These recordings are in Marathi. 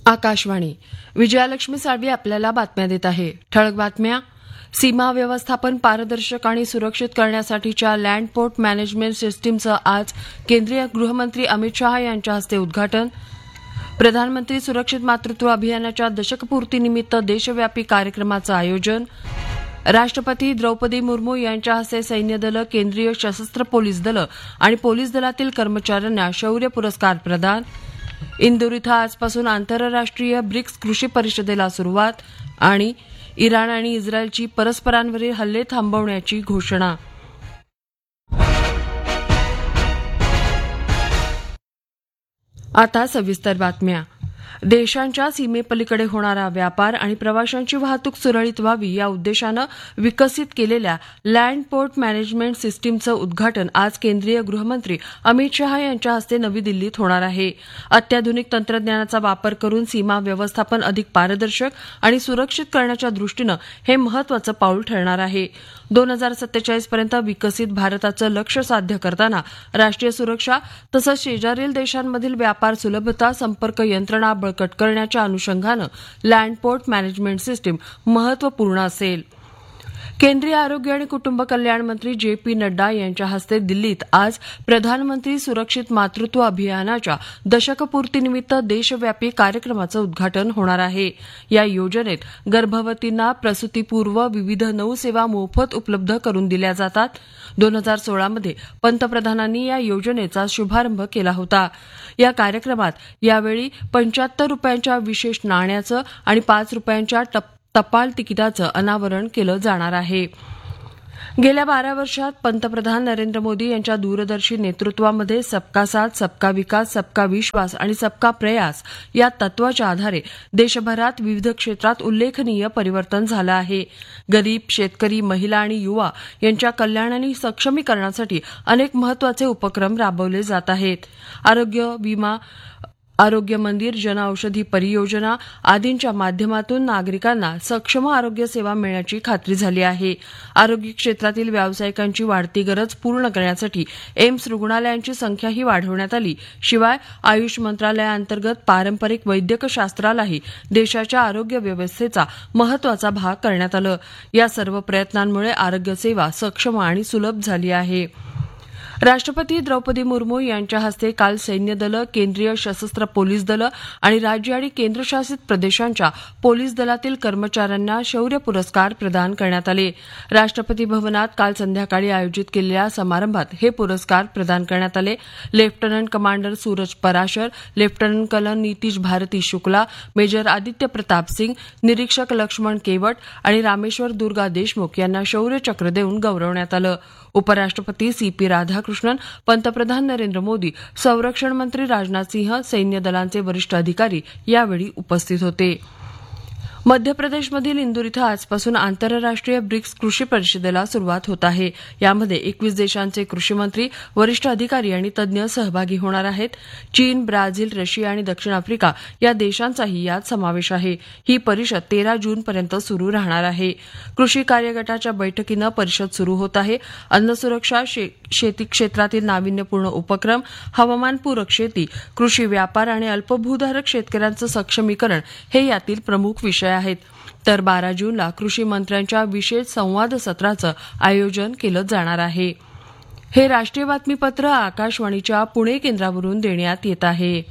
आकाशवाणी. विजयालक्ष्मी साळवी आपल्याला बातम्या देत आहे. ठळक बातम्या. सीमा व्यवस्थापन पारदर्शक आणि सुरक्षित करण्यासाठीच्या लँड पोर्ट मॅनेजमेंट सिस्टीमचं आज केंद्रीय गृहमंत्री अमित शहा यांच्या हस्ते उद्घाटन. प्रधानमंत्री सुरक्षित मातृत्व अभियानाच्या दशकपूर्तीनिमित्त देशव्यापी कार्यक्रमाचं आयोजन. राष्ट्रपती द्रौपदी मुर्मू यांच्या हस्ते सैन्य दलं, केंद्रीय सशस्त्र पोलीस दलं आणि पोलीस दलातील कर्मचाऱ्यांना शौर्य पुरस्कार प्रदान. इंदूर इथं आजपासून आंतरराष्ट्रीय ब्रिक्स कृषी परिषदेला सुरुवात. आणि इराण आणि इस्रायलची परस्परांवरील हल्ले थांबवण्याची घोषणा. आता सविस्तर बातम्या. देशांच्या सीमेपलीकडे होणारा व्यापार आणि प्रवाशांची वाहतूक सुरळीत व्हावी या उद्देशानं विकसित केलेल्या लँड पोर्ट मॅनेजमेंट सिस्टीमचं उद्घाटन आज केंद्रीय गृहमंत्री अमित शहा यांच्या हस्ते नवी दिल्लीत होणार आहे. अत्याधुनिक तंत्रज्ञानाचा वापर करून सीमा व्यवस्थापन अधिक पारदर्शक आणि सुरक्षित करण्याच्या दृष्टीनं हे महत्वाचं पाऊल ठरणार आहे. 2047 पर्यंत विकसित भारताचं लक्ष्य साध्य करताना राष्ट्रीय सुरक्षा तसंच शेजारील देशांमधील व्यापार सुलभता, संपर्क यंत्रणा बळकट करण्याच्या अनुषंगानं लँड पोर्ट मॅनेजमेंट सिस्टीम महत्वपूर्ण असेल. केंद्रीय आरोग्य आणि कुटुंब कल्याण मंत्री जे.पी. नड्डा यांच्या हस्ते दिल्लीत आज प्रधानमंत्री सुरक्षित मातृत्व अभियानाच्या दशकपूर्तीनिमित्त देशव्यापी कार्यक्रमाचं उद्घाटन होणार आहे. या योजनेत गर्भवतींना प्रसूतीपूर्व विविध 9 सेवा मोफत उपलब्ध करून दिल्या जातात. 2016 मध्ये पंतप्रधानांनी या योजनेचा शुभारंभ केला होता. या कार्यक्रमात यावेळी 75 रुपयांच्या विशेष नाण्याचं आणि 5 रुपयांच्या टपाल तिकिटाचं अनावरण केलं जाणार आहे. गेल्या 12 वर्षात पंतप्रधान नरेंद्र मोदी यांच्या दूरदर्शी नेतृत्वामध्ये सबका साथ, सबका विकास, सबका विश्वास आणि सबका प्रयास या तत्वाच्या आधारे देशभरात विविध क्षेत्रात उल्लेखनीय परिवर्तन झालं आहे. गरीब, शेतकरी, महिला आणि युवा यांच्या कल्याण आणि सक्षमीकरणासाठी अनेक महत्वाचे उपक्रम राबवले जात आहेत. आरोग्य विमा, आरोग्य मंदिर, जनऔषधी परियोजना आदींच्या माध्यमातून नागरिकांना सक्षम आरोग्य सेवा मिळण्याची खात्री झाली आहे. आरोग्य क्षेत्रातील व्यावसायिकांची वाढती गरज पूर्ण करण्यासाठी एम्स रुग्णालयांची संख्याही वाढवण्यात आली. शिवाय आयुष मंत्रालयाअंतर्गत पारंपरिक वैद्यकशास्त्रालाही देशाच्या आरोग्य व्यवस्थेचा महत्वाचा भाग करण्यात आलं. या सर्व प्रयत्नांमुळे आरोग्य सेवा सक्षम आणि सुलभ झाली आहे. राष्ट्रपती द्रौपदी मुर्मू यांच्या हस्ते काल सैन्य दलं, केंद्रीय सशस्त्र पोलीस दलं आणि राज्य आणि केंद्रशासित प्रदेशांच्या पोलीस दलातील कर्मचाऱ्यांना शौर्य पुरस्कार प्रदान करण्यात आले. राष्ट्रपती भवनात काल संध्याकाळी आयोजित केलेल्या समारंभात हे पुरस्कार प्रदान करण्यात आले. Lieutenant commander Suraj Parashar, lieutenant colonel Nitish Bharti Shukla, major Aditya Pratap Singh, निरीक्षक लक्ष्मण केवट आणि रामेश्वर दुर्गा देशमुख यांना शौर्य चक्र देऊन गौरवण्यात आलं. उपराष्ट्रपती सी.पी. राधाकृष्णन, पंतप्रधान नरेंद्र मोदी, संरक्षण मंत्री राजनाथ सिंह, सैन्य दलांचे वरिष्ठ अधिकारी यावेळी उपस्थित होते. मध्य प्रदेशमधील इंदूर इथं आजपासून आंतरराष्ट्रीय ब्रिक्स कृषी परिषदेला सुरुवात होत आहे. यामध्ये 21 देशांचे कृषी मंत्री, वरिष्ठ अधिकारी आणि तज्ज्ञ सहभागी होणार आहेत. चीन, ब्राझील, रशिया आणि दक्षिण आफ्रिका या देशांचाही यात समावेश आहे. ही परिषद 13 जूनपर्यंत सुरू राहणार आहे. कृषी कार्यगटाच्या बैठकीनं परिषद सुरू होत आहे. अन्नसुरक्षा, शेती क्षेत्रातील नाविन्यपूर्ण उपक्रम, हवामानपूरक शेती, कृषी व्यापार आणि अल्पभूधारक शेतकऱ्यांचं सक्षमीकरण हे यातील प्रमुख विषय आहेत. तर 12 जूनला कृषी मंत्र्यांच्या विशेष संवाद सत्राचं आयोजन केलं जाणार आहे. हे राष्ट्रीय बातमीपत्र आकाशवाणीच्या पुणे केंद्रावरून देण्यात येत आहे.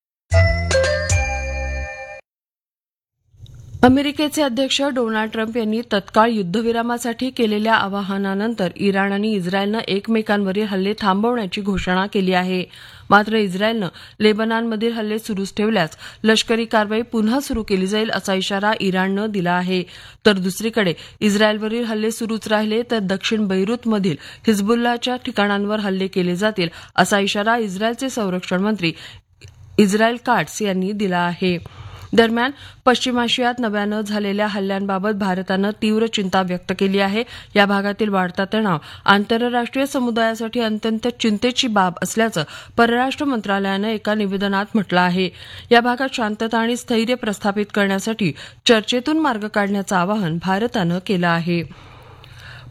अमेरिकेचे अध्यक्ष डोनाल्ड ट्रम्प यांनी तत्काळ युद्धविरामासाठी केलेल्या आवाहनानंतर इराण आणि इस्रायलनं एकमेकांवरील हल्ले थांबवण्याची घोषणा केली आहे. मात्र इस्रायलनं लेबनॉनमधील हल्ले सुरूच ठेवल्यास लष्करी कारवाई पुन्हा सुरू केली जाईल असा इशारा इराणनं दिला आहे. तर दुसरीकडे इस्रायलवरील हल्ले सुरूच राहिले तर दक्षिण बैरूतमधील हिजबुल्लाच्या ठिकाणांवर हल्ले केले जातील असा इशारा इस्रायलचे संरक्षण मंत्री इस्रायल काट्स यांनी दिला आहे. दरम्यान पश्चिम आशियात नव्यानं झालेल्या हल्ल्यांबाबत भारतानं तीव्र चिंता व्यक्त केली आहे. या भागातील वाढता तणाव आंतरराष्ट्रीय समुदायासाठी अत्यंत चिंतेची बाब असल्याचं परराष्ट्र मंत्रालयानं एका निवेदनात म्हटलं आहे. या भागात शांतता आणि स्थैर्य प्रस्थापित करण्यासाठी चर्चेतून मार्ग काढण्याचं आवाहन भारतानं केलं आहे.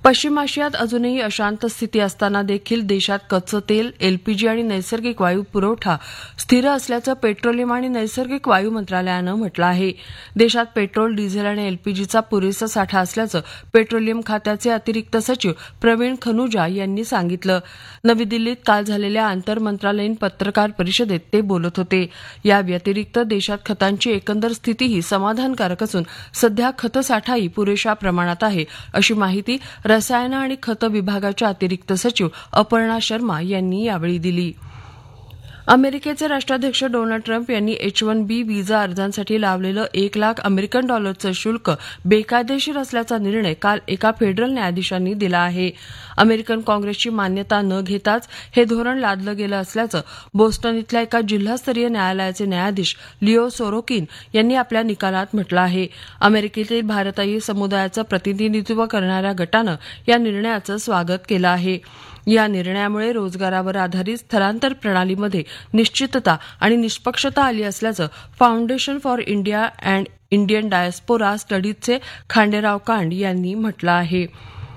पश्चिम आशियात अजूनही अशांत स्थिती असताना देखील देशात कच्चं तेल, एलपीजी आणि नैसर्गिक वायू पुरवठा स्थिर असल्याचं पेट्रोलियम आणि नैसर्गिक वायू मंत्रालयानं म्हटलं आहे. देशात पेट्रोल, डिझेल आणि एलपीजीचा पुरेसा साठा असल्याचं पेट्रोलियम खात्याचे अतिरिक्त सचिव प्रवीण खनुजा यांनी सांगितलं. नवी दिल्लीत काल झालेल्या आंतरमंत्रालयीन पत्रकार परिषदेत ते बोलत होते. या व्यतिरिक्त देशात खतांची एकंदर स्थितीही समाधानकारक असून सध्या खतसाठाही पुरेशा प्रमाणात आहे, अशी माहिती रसायनं आणि खतं विभागाच्या अतिरिक्त सचिव अपर्णा शर्मा यांनी यावेळी दिली. अमेरिकेचे राष्ट्राध्यक्ष डोनाल्ड ट्रम्प यांनी H-1B व्हिसा अर्जांसाठी लावलेलं $1,00,000 अमेरिकन डॉलरचं शुल्क बेकायदेशीर असल्याचा निर्णय काल एका फेडरल न्यायाधीशांनी दिला आहे. अमेरिकन काँग्रेसची मान्यता न घेताच हे धोरण लादलं गेलं असल्याचं बोस्टन इथल्या एका जिल्हास्तरीय न्यायालयाचे न्यायाधीश लिओ सोरोकिन यांनी आपल्या निकालात म्हटलं आहे. अमेरिकेतील भारतीय समुदायाचं प्रतिनिधित्व करणाऱ्या गटानं या निर्णयाचं स्वागत केलं आहे. या निर्णयामुळे रोजगारावर आधारित स्थलांतर प्रणालीमध्ये निश्चितता आणि निष्पक्षता आली असल्याचं foundation for India and Indian diaspora स्टडीजचे Khanderao कांड यांनी म्हटलं आहे.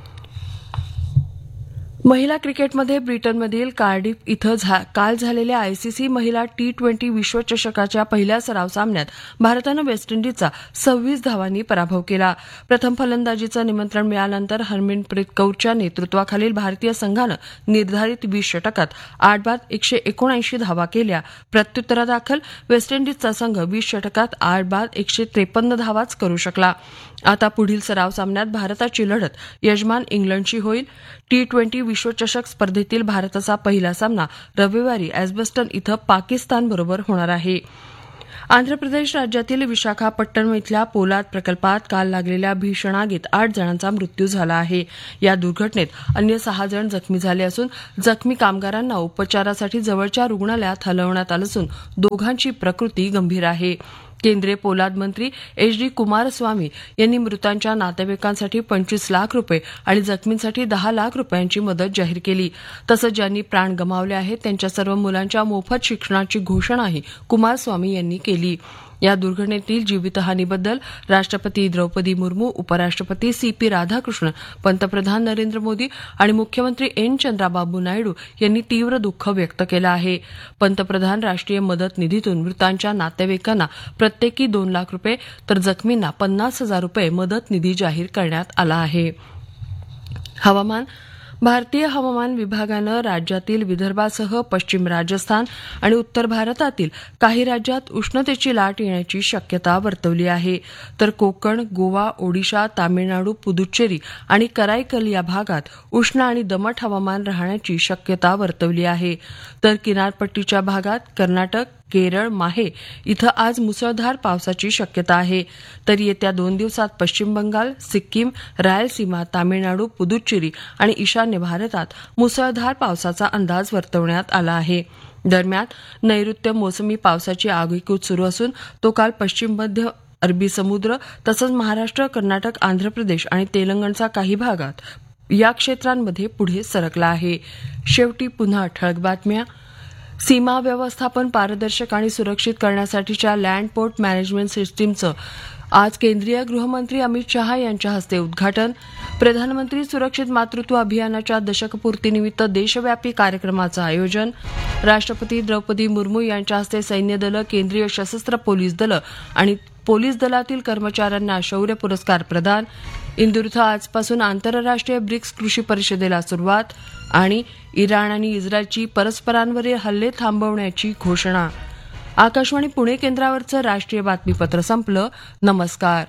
महिला क्रिकेटमध्ये ब्रिटनमधील कार्डिफ इथं काल झालेल्या आयसीसी महिला T20 विश्वचषकाच्या पहिल्या सराव सामन्यात भारतानं वेस्ट इंडिजचा 26 धावांनी पराभव केला. प्रथम फलंदाजीचं निमंत्रण मिळाल्यानंतर हरमनप्रीत कौरच्या नेतृत्वाखालील भारतीय संघानं निर्धारित 20 षटकात 8 बाद 179 धावा केल्या. प्रत्युत्तरादाखल वेस्ट इंडिजचा संघ 20 षटकात 8 बाद 153 धावाच करू शकला. आता पुढील सराव सामन्यात भारताची लढत यजमान इंग्लंडशी होईल. T20 विश्वचषक स्पर्धेतील भारताचा पहिला सामना रविवारी एजबस्टन इथं पाकिस्तानबरोबर होणार आहे. आंध्र प्रदेश राज्यातील विशाखापट्टणम इथल्या पोलाद प्रकल्पात काल लागलेल्या भीषण आगीत 8 जणांचा मृत्यू झाला आहे. या दुर्घटनेत अन्य 6 जण जखमी झाले असून जखमी कामगारांना उपचारासाठी जवळच्या रुग्णालयात हलवण्यात आलं असून दोघांची प्रकृती गंभीर आहे. केंद्रीय पोलाद मंत्री HD कुमारस्वामी यांनी मृतांच्या नातेवाईकांसाठी 25 लाख रुपये आणि जखमींसाठी 10 लाख रुपयांची मदत जाहीर केली. तसंच ज्यांनी प्राण गमावले आहेत त्यांच्या सर्व मुलांच्या मोफत शिक्षणाची घोषणाही कुमारस्वामी यांनी केली. या दुर्घटनेतील जीवितहानीबद्दल राष्ट्रपती द्रौपदी मुर्मू, उपराष्ट्रपती CP राधाकृष्णन, पंतप्रधान नरेंद्र मोदी आणि मुख्यमंत्री N चंद्राबाबू नायडू यांनी तीव्र दुःख व्यक्त केलं आहे. पंतप्रधान राष्ट्रीय मदत निधीतून मृतांच्या नातेवाईकांना प्रत्येकी 2 लाख रुपये तर जखमींना 50,000 रुपये मदत निधी जाहीर करण्यात आला आहे. हवामान. भारतीय हवामान विभागानं राज्यातील विदर्भासह पश्चिम राजस्थान आणि उत्तर भारतातील काही राज्यात उष्णतेची लाट येण्याची शक्यता वर्तवली आहे. तर कोकण, गोवा, ओडिशा, तामिळनाडू, पुदुच्चेरी आणि कराईकल या भागात उष्ण आणि दमट हवामान राहण्याची शक्यता वर्तवली आहे. तर किनारपट्टीच्या भागात कर्नाटक, केरळ, माहे इथं आज मुसळधार पावसाची शक्यता आहे. तर येत्या 2 दिवसात पश्चिम बंगाल, सिक्कीम, रायलसीमा, तामिळनाडू, पुदुच्चेरी आणि ईशान्य भारतात मुसळधार पावसाचा अंदाज वर्तवण्यात आला आहे. दरम्यान नैऋत्य मोसमी पावसाची आगेकूच सुरू असून तो काल पश्चिम मध्य अरबी समुद्र तसंच महाराष्ट्र, कर्नाटक, आंध्र प्रदेश आणि तेलंगणचा काही भागात या क्षेत्रांमध्ये पुढे सरकला आहे. शेवटी पुन्हा ठळक बातम्या. सीमा व्यवस्थापन पारदर्शक आणि सुरक्षित करण्यासाठीच्या लँड पोर्ट मॅनेजमेंट सिस्टीमचं आज केंद्रीय गृहमंत्री अमित शहा यांच्या हस्ते उद्घाटन. प्रधानमंत्री सुरक्षित मातृत्व अभियानाच्या दशकपूर्तीनिमित्त देशव्यापी कार्यक्रमाचं आयोजन. राष्ट्रपती द्रौपदी मुर्मू यांच्या हस्ते सैन्य दलं, केंद्रीय सशस्त्र पोलीस दलं आणि पोलीस दलातील कर्मचाऱ्यांना शौर्य पुरस्कार प्रदान. इंदूर इथं आजपासून आंतरराष्ट्रीय ब्रिक्स कृषी परिषदेला सुरुवात. आणि इराण आणि इस्रायलची परस्परांवरील हल्ले थांबवण्याची घोषणा. आकाशवाणी पुणे केंद्रावरचं राष्ट्रीय बातमीपत्र संपलं. नमस्कार.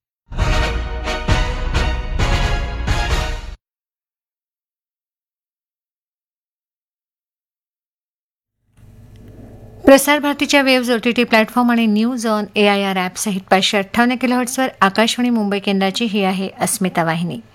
प्रसार भारतीच्या वेव्ज OTT प्लॅटफॉर्म आणि न्यूज ऑन AIR ॲप सहित 558 किलोहर्ट्झवर आकाशवाणी मुंबई केंद्राची ही आहे अस्मिता वाहिनी.